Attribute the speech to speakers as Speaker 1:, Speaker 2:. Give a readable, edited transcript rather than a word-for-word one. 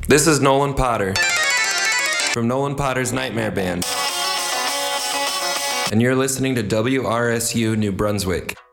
Speaker 1: This is Nolan Potter from Nolan Potter's Nightmare Band, and you're listening to WRSU New Brunswick.